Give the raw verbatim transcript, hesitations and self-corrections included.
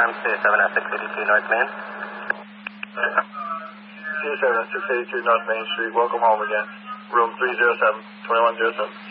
confirm C seven at six eighty-two North Main. C seven at six eighty-two North Main Street, welcome home again. Room three oh seven, twenty-one oh seven.